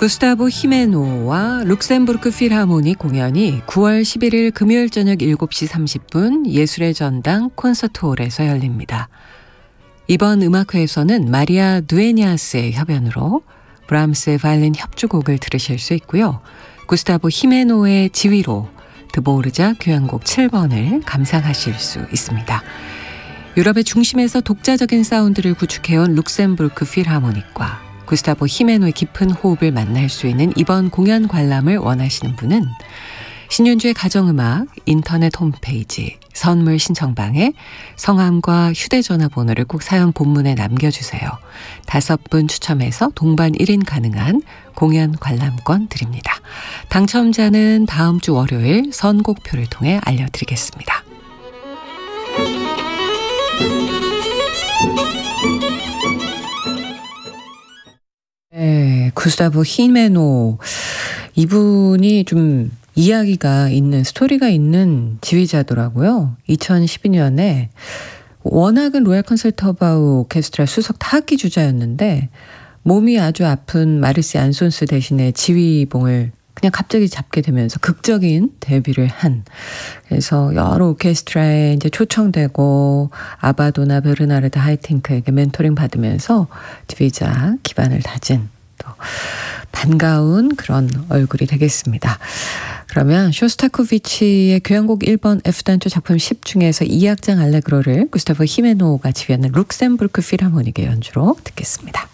구스타보 히메노와 룩셈부르크 필하모닉 공연이 9월 11일 금요일 저녁 7시 30분 예술의 전당 콘서트홀에서 열립니다. 이번 음악회에서는 마리아 두에냐스의 협연으로 브람스의 바이올린 협주곡을 들으실 수 있고요. 구스타보 히메노의 지휘로 드보르자 교향곡 7번을 감상하실 수 있습니다. 유럽의 중심에서 독자적인 사운드를 구축해온 룩셈부르크 필하모닉과 구스타보 히메노의 깊은 호흡을 만날 수 있는 이번 공연 관람을 원하시는 분은 신윤주의 가정음악 인터넷 홈페이지 선물 신청방에 성함과 휴대전화번호를 꼭 사연 본문에 남겨주세요. 5분 추첨해서 동반 1인 가능한 공연 관람권 드립니다. 당첨자는 다음 주 월요일 선곡표를 통해 알려드리겠습니다. 네, 구스타보 히메노 이분이 좀 이야기가 있는 스토리가 있는 지휘자더라고요. 2012년에 워낙은 로얄 콘서트하바우 오케스트라 수석 타악기 주자였는데 몸이 아주 아픈 마르시 안손스 대신에 지휘봉을 그냥 갑자기 잡게 되면서 극적인 데뷔를 한, 그래서 여러 오케스트라에 이제 초청되고 아바도나 베르나르드 하이팅크에게 멘토링 받으면서 지휘자 기반을 다진 또 반가운 그런 얼굴이 되겠습니다. 그러면 쇼스타코비치의 교향곡 1번 F단조 작품 10 중에서 2악장 알레그로를 구스타보 히메노가 지휘하는 룩셈부르크 필하모닉의 연주로 듣겠습니다.